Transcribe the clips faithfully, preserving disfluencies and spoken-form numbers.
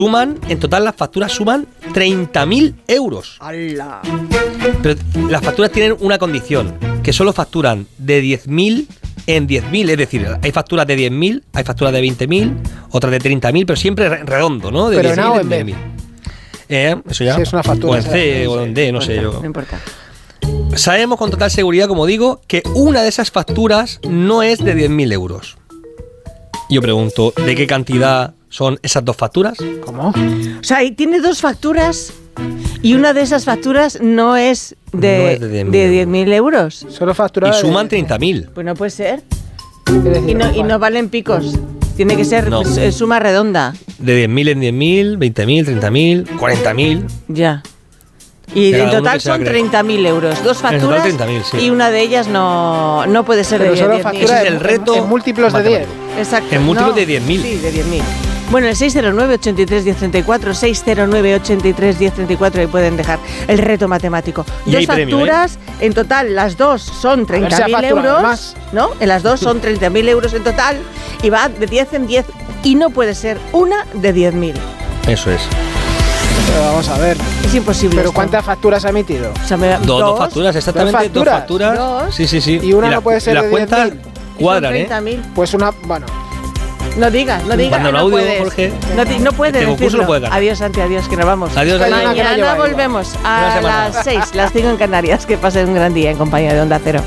suman, en total las facturas suman treinta mil euros. ¡Hala! Pero las facturas tienen una condición, que solo facturan de diez mil en diez mil, es decir, hay facturas de diez mil, hay facturas de veinte mil, otras de treinta mil, pero siempre redondo, ¿no? De pero en A o en B. Eh, eso ya. Si es una factura. O en C o en D, no, no sé yo. No importa. Sabemos con total seguridad, como digo, que una de esas facturas no es de diez mil euros. Yo pregunto, ¿de qué cantidad son esas dos facturas? ¿Cómo? O sea, y tiene dos facturas y una de esas facturas no es de, no es de diez mil euros. Solo facturada. Y suman de... treinta mil. Pues no puede ser. Decir, Y no, y no valen picos. Tiene que ser No. s- suma redonda. De diez mil en diez mil, veinte mil, treinta mil, cuarenta mil. Ya. Y Cada en uno total que se va a son creer. treinta mil euros. Dos En total facturas treinta mil, sí. y una de ellas no, no puede ser Pero de solo diez mil. factura Ese es en, el reto en, en múltiplos de diez. matemático. Exacto. En múltiplos No, de diez mil. Sí, de diez mil. Bueno, el seis cero nueve, ochenta y tres, diez treinta y cuatro, seis cero nueve, ochenta y tres, diez treinta y cuatro, ahí pueden dejar el reto matemático. Y Dos hay premio, facturas, en total las dos son ver si treinta ha mil facturado euros, más. ¿no? En las dos son treinta mil euros en total y va de diez en diez y no puede ser una de diez mil. Eso es. Pero vamos a ver. Es imposible. ¿Pero esto. cuántas facturas ha emitido? O sea, me- Dos, dos facturas, exactamente. ¿Dos Dos facturas? facturas. Dos. Sí, sí, sí. Y una no las- puede ser las de diez cuentas mil. cuadran, ¿eh? treinta mil. Pues una. Bueno. No digas, no digas. Manda un no audio, puedes. Jorge. No, ti- no puedes Este concurso decirlo. lo puede ganar. Adiós, Santi, adiós, que nos vamos. Adiós, adiós. Mañana Que no lleva igual. volvemos Una a semana. las seis, las cinco en Canarias. Que pasen un gran día en compañía de Onda Cero.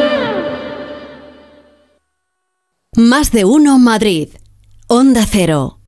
Más de uno Madrid. Onda Cero.